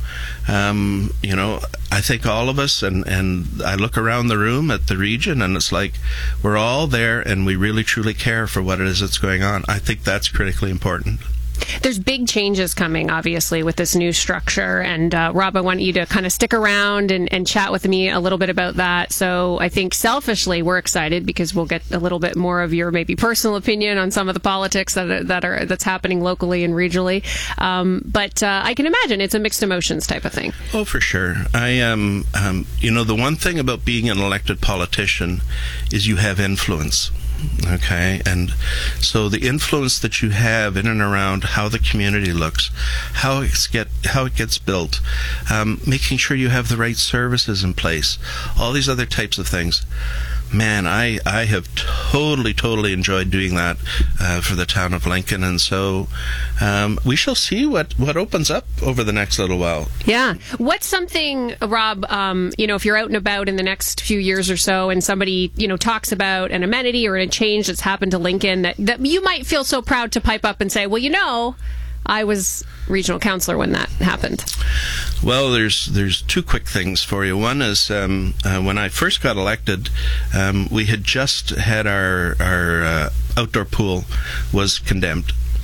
um, you know, I think all of us, and, and I look around the room at the region, and it's like we're all there, and we really truly care for what it is that's going on. I think that's critically important. There's big changes coming, obviously, with this new structure. And uh, Rob, I want you to kind of stick around and, and chat with me a little bit about that. So I think selfishly, we're excited because we'll get a little bit more of your maybe personal opinion on some of the politics that are, that are that's happening locally and regionally. Um, but uh, I can imagine it's a mixed emotions type of thing. Oh, for sure. I am. Um, um, you know, the one thing about being an elected politician is you have influence. Okay, and so the influence that you have in and around how the community looks, how it's get how it gets built, um, making sure you have the right services in place, all these other types of things. Man, I, I have totally, totally enjoyed doing that uh, for the town of Lincoln, and so um, we shall see what, what opens up over the next little while. Yeah. What's something, Rob, um, you know, if you're out and about in the next few years or so and somebody, you know, talks about an amenity or a change that's happened to Lincoln that, that you might feel so proud to pipe up and say, well, you know, I was regional councillor when that happened. Well, there's there's two quick things for you. One is um, uh, when I first got elected, um, we had just had our our uh, outdoor pool was condemned.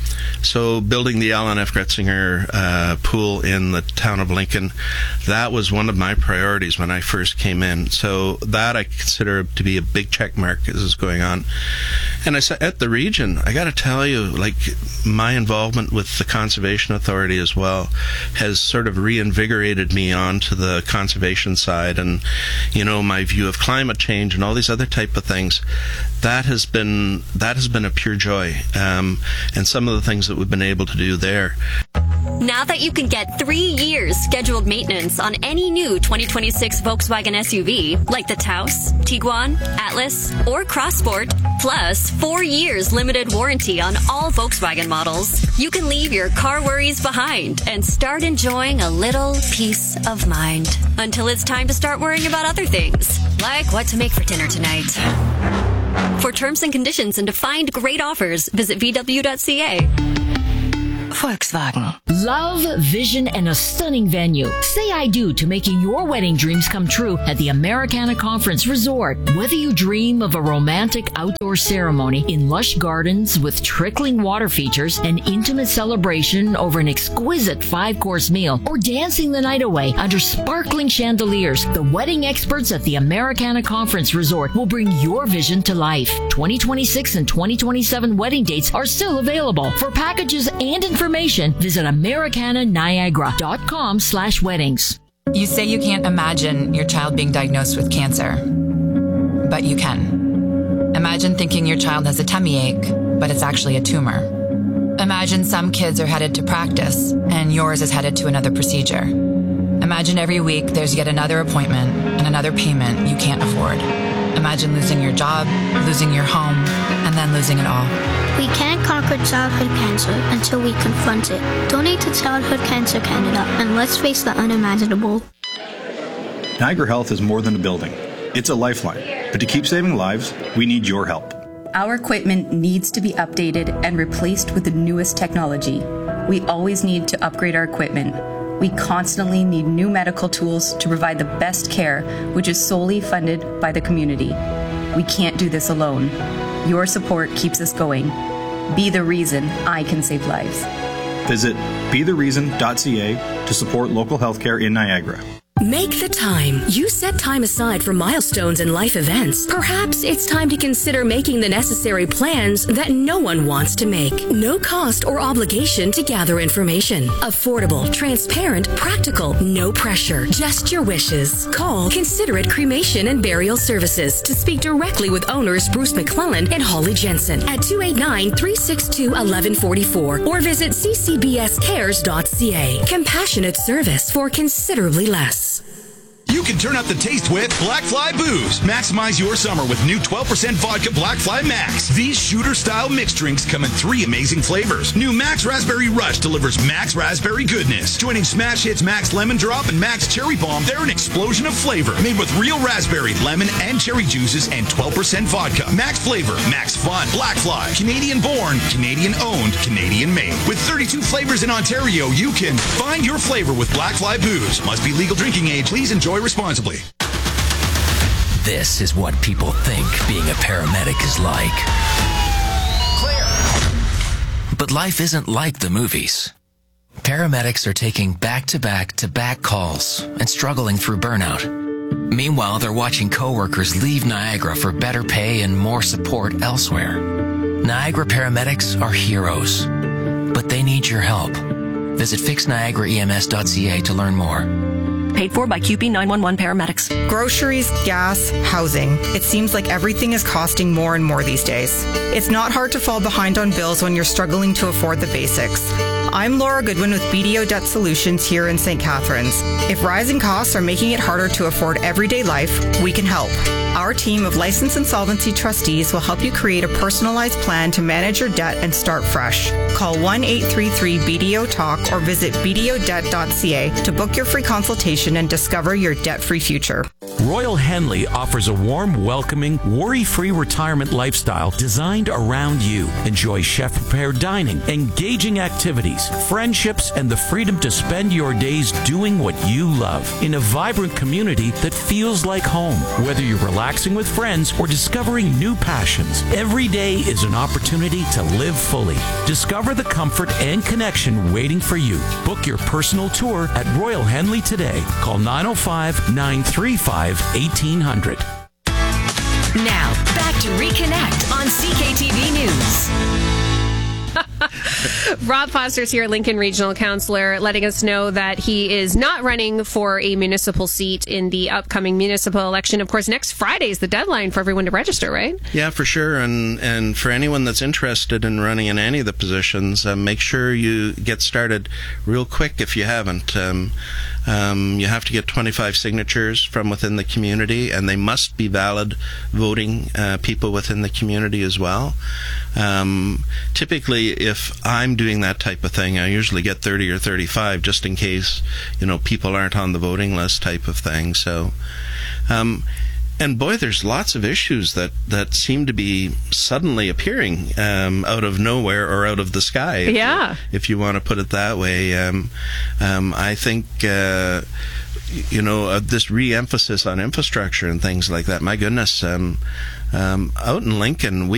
So building the Alan F. Gretzinger uh, pool in the town of Lincoln, that was one of my priorities when I first came in. So that I consider to be a big check mark as this is going on. And I said, at the region, I got to tell you, like, my involvement with the Conservation Authority as well has sort of reinvigorated me onto the conservation side, and, you know, my view of climate change and all these other type of things. That has been that has been a pure joy, um, and some of the things that we've been able to do there. Now that you can get three years scheduled maintenance on any new twenty twenty-six Volkswagen S U V, like the Taos, Tiguan, Atlas, or Crossport, plus four years limited warranty on all Volkswagen models, you can leave your car worries behind and start enjoying a little peace of mind until it's time to start worrying about other things, like what to make for dinner tonight. For terms and conditions and to find great offers, visit V W dot C A. Volkswagen. Love, vision, and a stunning venue. Say I do to making your wedding dreams come true at the Americana Conference Resort. Whether you dream of a romantic outdoor ceremony in lush gardens with trickling water features, an intimate celebration over an exquisite five-course meal, or dancing the night away under sparkling chandeliers, the wedding experts at the Americana Conference Resort will bring your vision to life. twenty twenty-six and twenty twenty-seven wedding dates are still available. For packages and information, visit americana niagara dot com slash weddings. You say you can't imagine your child being diagnosed with cancer, but you can. Imagine thinking your child has a tummy ache, but it's actually a tumor. Imagine some kids are headed to practice, and yours is headed to another procedure. Imagine every week there's yet another appointment and another payment you can't afford. Imagine losing your job, losing your home, and then losing it all. We can't conquer childhood cancer until we confront it. Donate to Childhood Cancer Canada, and let's face the unimaginable. Niagara Health is more than a building. It's a lifeline. But to keep saving lives, we need your help. Our equipment needs to be updated and replaced with the newest technology. We always need to upgrade our equipment. We constantly need new medical tools to provide the best care, which is solely funded by the community. We can't do this alone. Your support keeps us going. Be the reason I can save lives. Visit be the reason dot c a to support local healthcare in Niagara. Make the time. You set time aside for milestones and life events. Perhaps it's time to consider making the necessary plans that no one wants to make. No cost or obligation to gather information. Affordable, transparent, practical, no pressure. Just your wishes. Call Considerate Cremation and Burial Services to speak directly with owners Bruce McClellan and Holly Jensen at two eight nine, three six two, one one four four or visit c c b s cares dot c a. Compassionate service for considerably less. You can turn up the taste with Black Fly Booze. Maximize your summer with new twelve percent vodka Black Fly Max. These shooter-style mixed drinks come in three amazing flavors. New Max Raspberry Rush delivers Max Raspberry goodness. Joining Smash Hits Max Lemon Drop and Max Cherry Bomb, they're an explosion of flavor. Made with real raspberry, lemon, and cherry juices and twelve percent vodka. Max flavor, Max fun. Black Fly. Canadian-born, Canadian-owned, Canadian-made. With thirty-two flavors in Ontario, you can find your flavor with Black Fly Booze. Must be legal drinking age. Please enjoy responsibly. This is what people think being a paramedic is like. Clear. But life isn't like the movies. Paramedics are taking back-to-back-to-back calls and struggling through burnout. Meanwhile, they're watching coworkers leave Niagara for better pay and more support elsewhere. Niagara paramedics are heroes, but they need your help. Visit fix niagara e m s dot c a to learn more. Paid for by Q P nine one one paramedics. Groceries, gas, housing. It seems like everything is costing more and more these days. It's not hard to fall behind on bills when you're struggling to afford the basics. I'm Laura Goodwin with B D O Debt Solutions here in Saint Catharines. If rising costs are making it harder to afford everyday life, we can help. Our team of licensed insolvency trustees will help you create a personalized plan to manage your debt and start fresh. Call one eight three three B D O talk or visit b d o debt dot c a to book your free consultation and discover your debt-free future. Royal Henley offers a warm, welcoming, worry-free retirement lifestyle designed around you. Enjoy chef-prepared dining, engaging activities, hobbies, friendships, and the freedom to spend your days doing what you love in a vibrant community that feels like home. Whether you're relaxing with friends or discovering new passions, every day is an opportunity to live fully. Discover the comfort and connection waiting for you. Book your personal tour at Royal Henley today. Call nine oh five, nine three five, eighteen hundred. Now, back to Reconnect on C K T V News. Rob Foster's here, Lincoln Regional Councillor, letting us know that he is not running for a municipal seat in the upcoming municipal election. Of course, next Friday is the deadline for everyone to register, right? Yeah, for sure. And and for anyone that's interested in running in any of the positions, uh, make sure you get started real quick if you haven't. Um, um, you have to get twenty-five signatures from within the community, and they must be valid voting uh, people within the community as well. Um, typically, if I'm doing that type of thing, I usually get thirty or thirty-five just in case, you know, people aren't on the voting list type of thing. So, um, and boy, there's lots of issues that, that seem to be suddenly appearing um, out of nowhere or out of the sky. If yeah. You, if you want to put it that way. Um, um, I think, uh, you know, uh, this re-emphasis on infrastructure and things like that, my goodness, um, um, out in Lincoln, we